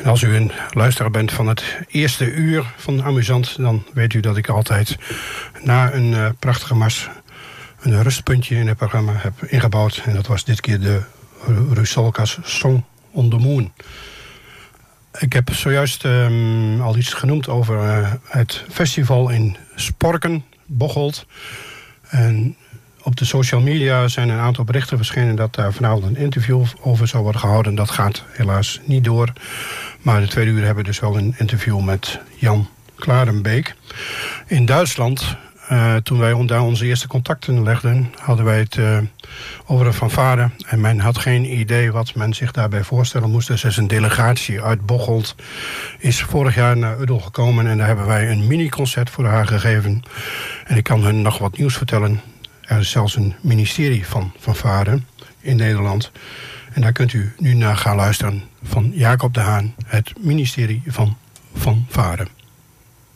En als u een luisteraar bent van het eerste uur van Amusant, dan weet u dat ik altijd na een prachtige mars een rustpuntje in het programma heb ingebouwd. En dat was dit keer de Rusalka's Song on the Moon. Ik heb zojuist al iets genoemd over het festival in Sporken, Bocholt. En op de social media zijn een aantal berichten verschenen dat daar vanavond een interview over zou worden gehouden. Dat gaat helaas niet door. Maar de tweede uur hebben we dus wel een interview met Jan Klarenbeek. In Duitsland, toen wij daar onze eerste contacten legden, hadden wij het over een fanfare. En men had geen idee wat men zich daarbij voorstellen moest. Dus is een delegatie uit Bocholt is vorig jaar naar Uddel gekomen. En daar hebben wij een mini-concert voor haar gegeven. En ik kan hun nog wat nieuws vertellen. Er is zelfs een ministerie van fanfare in Nederland. En daar kunt u nu naar gaan luisteren van Jacob de Haan, het ministerie van fanfare.